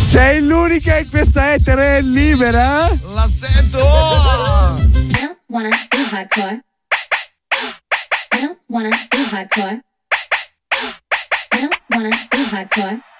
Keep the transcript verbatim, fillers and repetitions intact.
Sei l'unica in questa etere libera? La sento! I don't wanna be hardcore. I don't wanna be hardcore. I don't wanna be hardcore.